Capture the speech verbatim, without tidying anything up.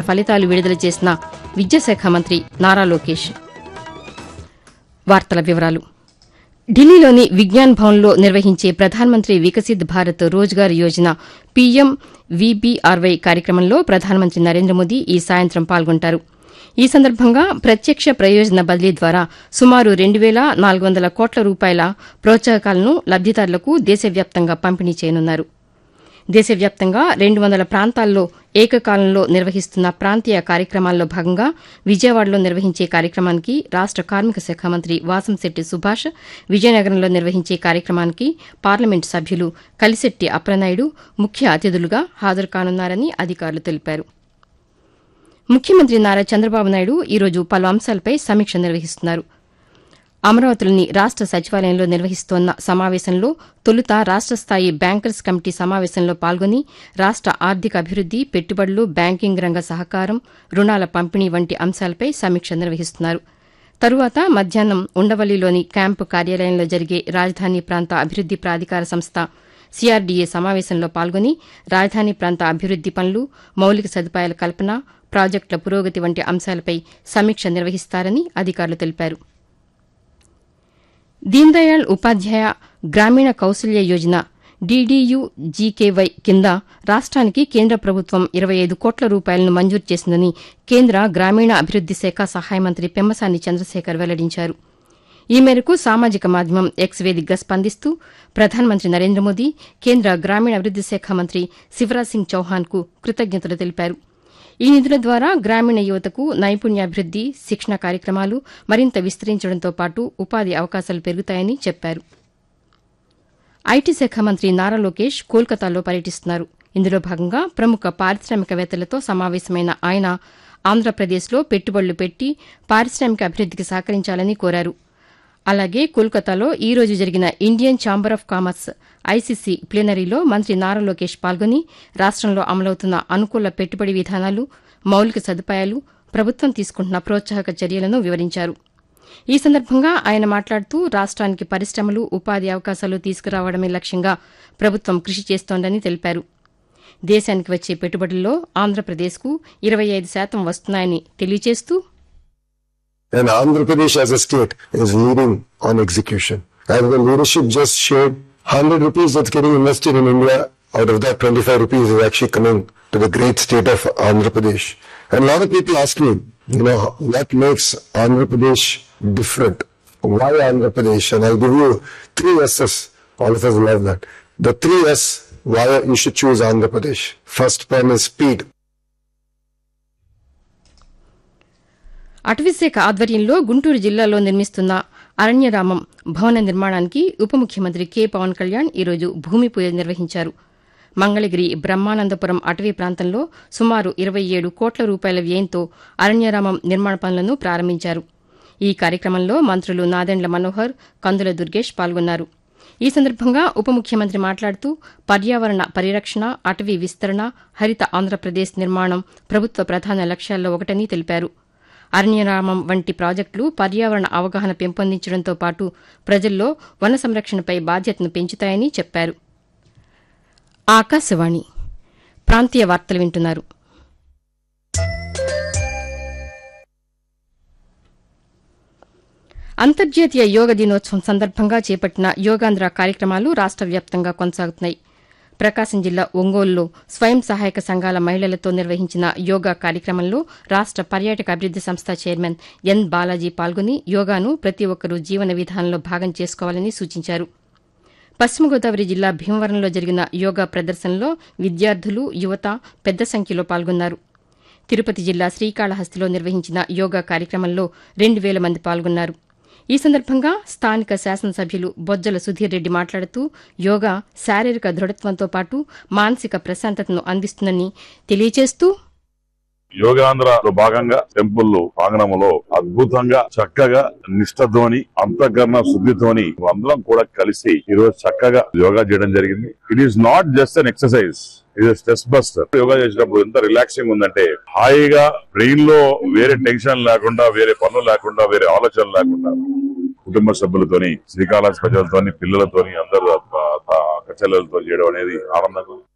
ఫలితాలు విడుదల చేసిన విద్యాశాఖ మంత్రి నారా లోకేష్. వార్తల వివరాలు. ఢిల్లీలోని విజ్ఞాన్ భవన్లో నిర్వహించే ప్రధానమంత్రి వికసిత్ భారత్ రోజ్గార్ యోజన పీఎం వీబీఆర్వై కార్యక్రమంలో ప్రధానమంత్రి నరేంద్ర మోదీ ఈ సాయంత్రం పాల్గొంటారు. ఈ సందర్భంగా ప్రత్యక్ష ప్రయోజన బదిలీ ద్వారా సుమారు రెండు వేల నాలుగు వందల కోట్ల రూపాయల ప్రోత్సాహకాలను లబ్దిదారులకు దేశవ్యాప్తంగా పంపిణీ చేయనున్నారు. దేశవ్యాప్తంగా రెండు వందల ప్రాంతాల్లో ఏకకాలంలో నిర్వహిస్తున్న ప్రాంతీయ కార్యక్రమాల్లో భాగంగా విజయవాడలో నిర్వహించే కార్యక్రమానికి రాష్ట కార్మిక శాఖ మంత్రి వాసంశెట్టి సుభాష్, విజయనగరంలో నిర్వహించే కార్యక్రమానికి పార్లమెంటు సభ్యులు కలిశెట్టి అప్రనాయుడు ముఖ్య అతిథులుగా హాజరు కానున్నారని అధికారులు తెలిపారు. ముఖ్యమంత్రి నారా చంద్రబాబు నాయుడు ఈరోజు పలు అంశాలపై సమీక్ష నిర్వహిస్తున్నారు. అమరావతిలోని రాష్ట సచివాలయంలో నిర్వహిస్తోన్న సమావేశంలో తొలుత రాష్ట స్థాయి బ్యాంకర్స్ కమిటీ సమావేశంలో పాల్గొని రాష్ట ఆర్థిక అభివృద్ది, పెట్టుబడులు, బ్యాంకింగ్ రంగ సహకారం, రుణాల పంపిణీ వంటి అంశాలపై సమీక్ష నిర్వహిస్తున్నారు. తరువాత మధ్యాహ్నం ఉండవల్లిలోని క్యాంపు కార్యాలయంలో జరిగే రాజధాని ప్రాంత అభివృద్ది ప్రాధికార సంస్థ సీఆర్డీఏ సమావేశంలో పాల్గొని రాజధాని ప్రాంత అభివృద్ది పనులు, మౌలిక సదుపాయాల కల్పన, ప్రాజెక్టుల పురోగతి వంటి అంశాలపై సమీక్ష నిర్వహిస్తారని అధికారులు తెలిపారు. దీన్ దయాళ్ ఉపాధ్యాయ గ్రామీణ కౌశల్య యోజన డీడీయూజీకేవై కింద రాష్ట్రానికి కేంద్ర ప్రభుత్వం ఇరవై ఐదు కోట్ల రూపాయలను మంజూరు చేసిందని కేంద్ర గ్రామీణ అభివృద్ది శాఖ సహాయ మంత్రి పెమ్మసాని చంద్రశేఖర్ వెల్లడించారు. ఈ మేరకు సామాజిక మాధ్యమం ఎక్స్ వేదికగా స్పందిస్తూ ప్రధానమంత్రి నరేంద్ర మోదీ, కేంద్ర గ్రామీణాభివృద్ది శాఖ మంత్రి శివరాజ్ సింగ్ చౌహాన్కు కృతజ్ఞతలు తెలిపారు. ఈ నిధుల ద్వారా గ్రామీణ యువతకు నైపుణ్యాభివృద్ది, శిక్షణ కార్యక్రమాలు మరింత విస్తరించడంతో పాటు ఉపాధి అవకాశాలు పెరుగుతాయని చెప్పారు. ఐటీ శాఖ మంత్రి నారా లోకేష్ కోల్కతాలో పర్యటిస్తున్నారు. ఇందులో భాగంగా ప్రముఖ పారిశ్రామికవేత్తలతో సమావేశమైన ఆయన ఆంధ్రప్రదేశ్లో పెట్టుబడులు పెట్టి పారిశ్రామిక అభివృద్దికి సహకరించాలని కోరారు. అలాగే కోల్కతాలో ఈ రోజు జరిగిన Indian chamber of commerce ICC ప్లీనరీలో మంత్రి నారా లోకేష్ పాల్గొని రాష్టంలో అమలవుతున్న అనుకూల పెట్టుబడి విధానాలు, మౌలిక సదుపాయాలు, ప్రభుత్వం తీసుకుంటున్న ప్రోత్సాహక చర్యలను వివరించారు. ఈ సందర్భంగా ఆయన మాట్లాడుతూ రాష్ట్రానికి పరిశ్రమలు, ఉపాధి అవకాశాలు తీసుకురావడమే లక్ష్యంగా ప్రభుత్వం కృషి చేస్తోందని తెలిపారు. దేశానికి వచ్చే పెట్టుబడుల్లో ఆంధ్రప్రదేశ్కు ఇరవై ఐదు శాతం వస్తున్నాయని తెలియజేస్తూ And Andhra Pradesh as a state is leading on execution. And the leadership just shared one hundred rupees that's getting invested in India. Out of that, twenty-five rupees is actually coming to the great state of Andhra Pradesh. And a lot of people ask me, you know, what makes Andhra Pradesh different? Why Andhra Pradesh? And I'll give you three S's. All of us love that. The three S, why you should choose Andhra Pradesh. First one is speed. అటవీశాఖ ఆధ్వర్యంలో గుంటూరు జిల్లాలో నిర్మిస్తున్న అరణ్యరామం భవన నిర్మాణానికి ఉప ముఖ్యమంత్రి K Pawan Kalyan ఈరోజు భూమి పూజ నిర్వహించారు. మంగళగిరి బ్రహ్మానందపురం అటవీ ప్రాంతంలో సుమారు ఇరవై ఏడు కోట్ల రూపాయల వ్యయంతో అరణ్యరామం నిర్మాణ పనులను ప్రారంభించారు. ఈ కార్యక్రమంలో మంత్రులు నాదెండ్ల మనోహర్, కందుల దుర్గేష్ పాల్గొన్నారు. ఈ సందర్భంగా ఉప ముఖ్యమంత్రి మాట్లాడుతూ పర్యావరణ పరిరక్షణ, అటవీ విస్తరణ, హరిత ఆంధ్రప్రదేశ్ నిర్మాణం ప్రభుత్వ ప్రధాన లక్ష్యాల్లో ఒకటని తెలిపారు. అరణ్యరామం వంటి ప్రాజెక్టులు పర్యావరణ అవగాహన పెంపొందించడంతో పాటు ప్రజల్లో వన సంరక్షణపై బాధ్యతను పెంచుతాయని చెప్పారు. ఆకాశవాణి ప్రాంతీయ వార్తలు వింటున్నారు. అంతర్జాతీయ యోగా దినోత్సవం సందర్భంగా చేపట్టిన యోగాంధ్ర కార్యక్రమాలు రాష్ట వ్యాప్తంగా కొనసాగుతున్నాయి. ప్రకాశం జిల్లా ఒంగోలులో స్వయం సహాయక సంఘాల మహిళలతో నిర్వహించిన యోగా కార్యక్రమంలో రాష్ట పర్యాటక అభివృద్ది సంస్థ చైర్మన్ ఎన్ బాలాజీ పాల్గొని యోగాను ప్రతి ఒక్కరూ జీవన విధానంలో భాగం చేసుకోవాలని సూచించారు. పశ్చిమ గోదావరి జిల్లా భీమవరంలో జరిగిన యోగా ప్రదర్శనలో విద్యార్థులు, యువత పెద్ద సంఖ్యలో పాల్గొన్నారు. తిరుపతి జిల్లా శ్రీకాళహస్తిలో నిర్వహించిన యోగా కార్యక్రమంలో రెండు వేల మంది పాల్గొన్నారు. ఈ సందర్భంగా స్థానిక శాసనసభ్యులు బొజ్జల సుధీర్ రెడ్డి మాట్లాడుతూ యోగా శారీరక దృఢత్వంతో పాటు మానసిక ప్రశాంతతను అందిస్తుందని తెలియజేస్తూ యోగాంధ్రలో భాగంగా టెంపుల్ ప్రాంగణంలో అద్భుతంగా చక్కగా నిష్ఠతోని అంతఃకరణ శుద్ధితోని అందరం కూడా కలిసి ఈ రోజు చక్కగా యోగా చేయడం జరిగింది. It is not just an exercise, ఇది స్ట్రెస్ బస్టర్. యోగా చేసినప్పుడు ఎంత రిలాక్సింగ్ ఉందంటే హాయిగా బ్రెయిన్ లో వేరే టెన్షన్ లేకుండా, వేరే పనులు లేకుండా, వేరే ఆలోచనలు లేకుండా కుటుంబ సభ్యులతోని, శ్రీకాళహస్తి ప్రజలతోని, పిల్లలతోని, అందరూ అక్క చెల్లెలతో చేయడం అనేది ఆనందంగా.